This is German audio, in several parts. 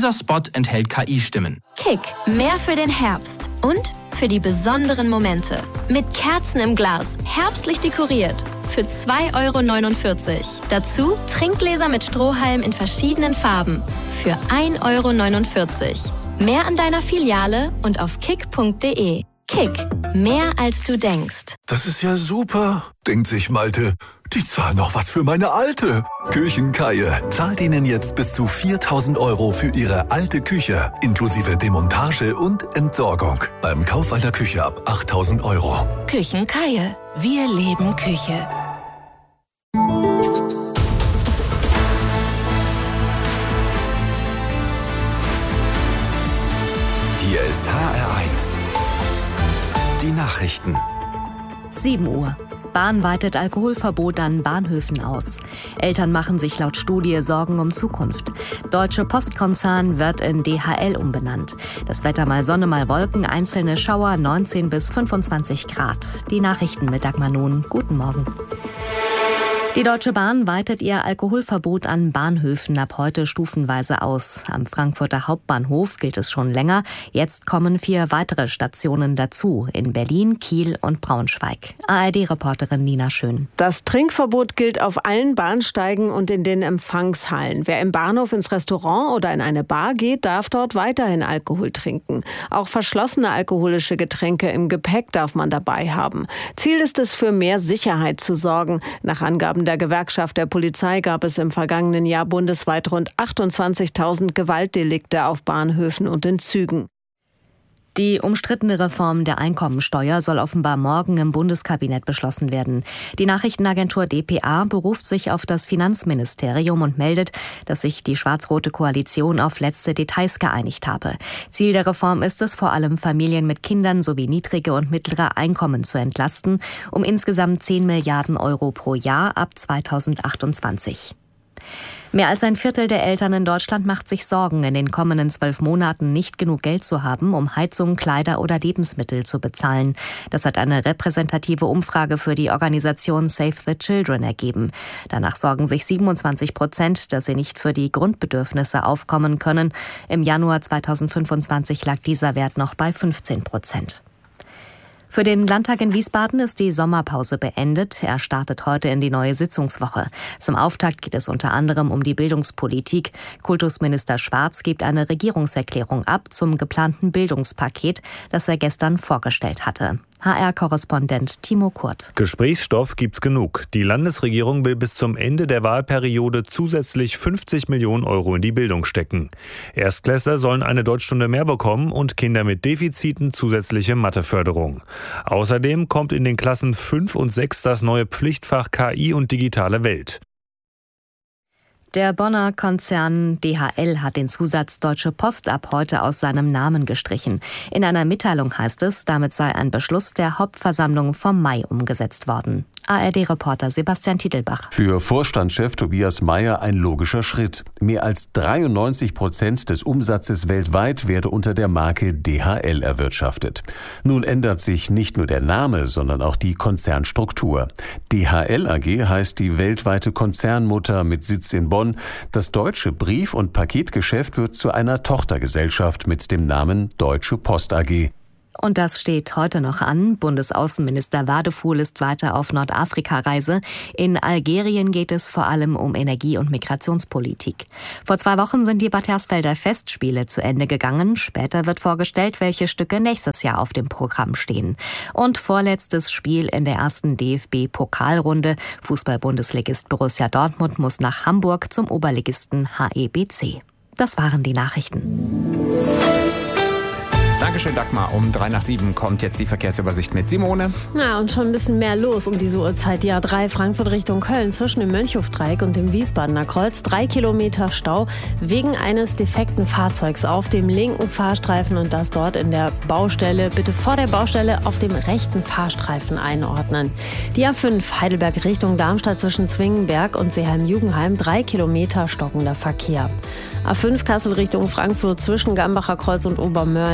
Dieser Spot enthält KI-Stimmen. Kick, mehr für den Herbst und für die besonderen Momente. Mit Kerzen im Glas, herbstlich dekoriert. Für 2,49 €. Dazu Trinkgläser mit Strohhalm in verschiedenen Farben. Für 1,49 €. Mehr an deiner Filiale und auf kick.de. Kick, mehr als du denkst. Das ist ja super, denkt sich Malte. Die zahlen noch was für meine Alte. Küchenkaie zahlt Ihnen jetzt bis zu 4.000 € für Ihre alte Küche, inklusive Demontage und Entsorgung. Beim Kauf einer Küche ab 8.000 €. Küchenkaie. Wir leben Küche. Hier ist HR1. Die Nachrichten. 7 Uhr. Bahn weitet Alkoholverbot an Bahnhöfen aus. Eltern machen sich laut Studie Sorgen um Zukunft. Deutsche Postkonzern wird in DHL umbenannt. Das Wetter mal Sonne, mal Wolken, einzelne Schauer 19 bis 25 Grad. Die Nachrichten mit Dagmar Nun. Guten Morgen. Die Deutsche Bahn weitet ihr Alkoholverbot an Bahnhöfen ab heute stufenweise aus. Am Frankfurter Hauptbahnhof gilt es schon länger. Jetzt kommen 4 weitere Stationen dazu, in Berlin, Kiel und Braunschweig. ARD-Reporterin Nina Schön. Das Trinkverbot gilt auf allen Bahnsteigen und in den Empfangshallen. Wer im Bahnhof ins Restaurant oder in eine Bar geht, darf dort weiterhin Alkohol trinken. Auch verschlossene alkoholische Getränke im Gepäck darf man dabei haben. Ziel ist es, für mehr Sicherheit zu sorgen. Nach Angaben der Gewerkschaft der Polizei gab es im vergangenen Jahr bundesweit rund 28.000 Gewaltdelikte auf Bahnhöfen und in Zügen. Die umstrittene Reform der Einkommensteuer soll offenbar morgen im Bundeskabinett beschlossen werden. Die Nachrichtenagentur dpa beruft sich auf das Finanzministerium und meldet, dass sich die schwarz-rote Koalition auf letzte Details geeinigt habe. Ziel der Reform ist es, vor allem Familien mit Kindern sowie niedrige und mittlere Einkommen zu entlasten, um insgesamt 10 Milliarden € pro Jahr ab 2028. Mehr als ein Viertel der Eltern in Deutschland macht sich Sorgen, in den kommenden 12 Monaten nicht genug Geld zu haben, um Heizung, Kleider oder Lebensmittel zu bezahlen. Das hat eine repräsentative Umfrage für die Organisation Save the Children ergeben. Danach sorgen sich 27%, dass sie nicht für die Grundbedürfnisse aufkommen können. Im Januar 2025 lag dieser Wert noch bei 15%. Für den Landtag in Wiesbaden ist die Sommerpause beendet. Er startet heute in die neue Sitzungswoche. Zum Auftakt geht es unter anderem um die Bildungspolitik. Kultusminister Schwarz gibt eine Regierungserklärung ab zum geplanten Bildungspaket, das er gestern vorgestellt hatte. HR-Korrespondent Timo Kurt. Gesprächsstoff gibt's genug. Die Landesregierung will bis zum Ende der Wahlperiode zusätzlich 50 Millionen € in die Bildung stecken. Erstklässler sollen eine Deutschstunde mehr bekommen und Kinder mit Defiziten zusätzliche Matheförderung. Außerdem kommt in den Klassen 5 und 6 das neue Pflichtfach KI und digitale Welt. Der Bonner Konzern DHL hat den Zusatz Deutsche Post ab heute aus seinem Namen gestrichen. In einer Mitteilung heißt es, damit sei ein Beschluss der Hauptversammlung vom Mai umgesetzt worden. ARD-Reporter Sebastian Titelbach. Für Vorstandschef Tobias Meyer ein logischer Schritt. Mehr als 93% des Umsatzes weltweit werde unter der Marke DHL erwirtschaftet. Nun ändert sich nicht nur der Name, sondern auch die Konzernstruktur. DHL AG heißt die weltweite Konzernmutter mit Sitz in Bonn. Das deutsche Brief- und Paketgeschäft wird zu einer Tochtergesellschaft mit dem Namen Deutsche Post AG. Und das steht heute noch an. Bundesaußenminister Wadefuhl ist weiter auf Nordafrika-Reise. In Algerien geht es vor allem um Energie- und Migrationspolitik. Vor 2 Wochen sind die Bad Hersfelder Festspiele zu Ende gegangen. Später wird vorgestellt, welche Stücke nächstes Jahr auf dem Programm stehen. Und vorletztes Spiel in der ersten DFB-Pokalrunde. Fußball-Bundesligist Borussia Dortmund muss nach Hamburg zum Oberligisten HEBC. Das waren die Nachrichten. Dankeschön, Dagmar. Um 6:03 kommt jetzt die Verkehrsübersicht mit Simone. Ja, und schon ein bisschen mehr los um diese Uhrzeit. Die A3 Frankfurt Richtung Köln zwischen dem Mönchhofdreieck und dem Wiesbadener Kreuz. 3 Kilometer Stau wegen eines defekten Fahrzeugs auf dem linken Fahrstreifen und das dort in der Baustelle. Bitte vor der Baustelle auf dem rechten Fahrstreifen einordnen. Die A5 Heidelberg Richtung Darmstadt zwischen Zwingenberg und Seeheim-Jugenheim. 3 Kilometer stockender Verkehr. A5 Kassel Richtung Frankfurt zwischen Gambacher Kreuz und Obermörlen. 7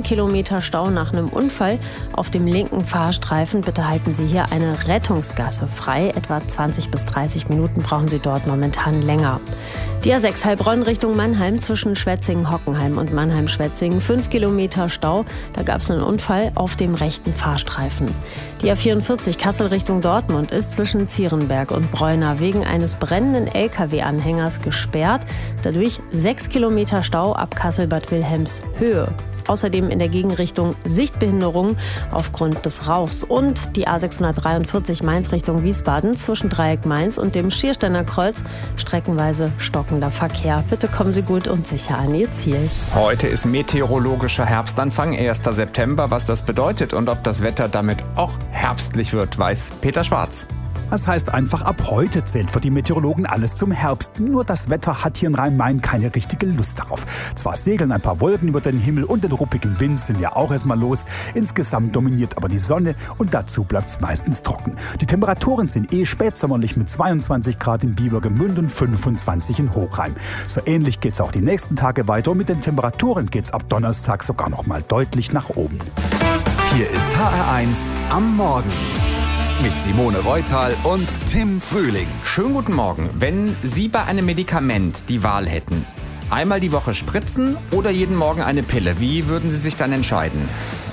Kilometer Stau nach einem Unfall auf dem linken Fahrstreifen. Bitte halten Sie hier eine Rettungsgasse frei. Etwa 20 bis 30 Minuten brauchen Sie dort momentan länger. Die A6 Heilbronn Richtung Mannheim zwischen Schwetzingen-Hockenheim und Mannheim-Schwetzingen. 5 Kilometer Stau. Da gab es einen Unfall auf dem rechten Fahrstreifen. Die A44 Kassel Richtung Dortmund ist zwischen Zierenberg und Bräuna wegen eines brennenden LKW-Anhängers gesperrt. Dadurch 6 Kilometer Stau ab Kassel-Bad Wilhelmshöhe. Außerdem in der Gegenrichtung Sichtbehinderung aufgrund des Rauchs. Und die A643 Mainz Richtung Wiesbaden zwischen Dreieck Mainz und dem Schiersteiner Kreuz streckenweise stockender Verkehr. Bitte kommen Sie gut und sicher an Ihr Ziel. Heute ist meteorologischer Herbstanfang, 1. September. Was das bedeutet und ob das Wetter damit auch herbstlich wird, weiß Peter Schwarz. Das heißt einfach, ab heute zählt für die Meteorologen alles zum Herbst. Nur das Wetter hat hier in Rhein-Main keine richtige Lust darauf. Zwar segeln ein paar Wolken über den Himmel und den ruppigen Wind sind ja auch erstmal los. Insgesamt dominiert aber die Sonne und dazu bleibt es meistens trocken. Die Temperaturen sind spätsommerlich mit 22 Grad in Biebergemünd und 25 in Hochheim. So ähnlich geht es auch die nächsten Tage weiter und mit den Temperaturen geht es ab Donnerstag sogar noch mal deutlich nach oben. Hier ist HR1 am Morgen. Mit Simone Reutal und Tim Frühling. Schönen guten Morgen. Wenn Sie bei einem Medikament die Wahl hätten, einmal die Woche spritzen oder jeden Morgen eine Pille, wie würden Sie sich dann entscheiden?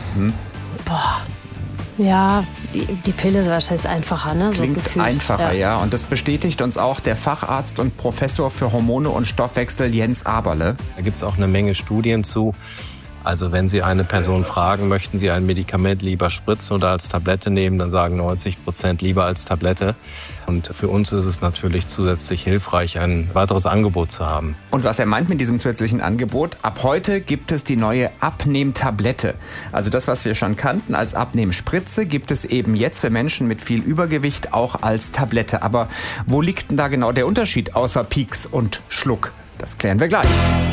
Ja, die Pille ist wahrscheinlich einfacher, ne? Klingt so einfacher, ja. Und das bestätigt uns auch der Facharzt und Professor für Hormone und Stoffwechsel Jens Aberle. Da gibt es auch eine Menge Studien zu. Also wenn Sie eine Person fragen, möchten Sie ein Medikament lieber spritzen oder als Tablette nehmen, dann sagen 90% lieber als Tablette. Und für uns ist es natürlich zusätzlich hilfreich, ein weiteres Angebot zu haben. Und was er meint mit diesem zusätzlichen Angebot, ab heute gibt es die neue Abnehmtablette. Also das, was wir schon kannten als Abnehmspritze, gibt es eben jetzt für Menschen mit viel Übergewicht auch als Tablette. Aber wo liegt denn da genau der Unterschied außer Pieks und Schluck? Das klären wir gleich.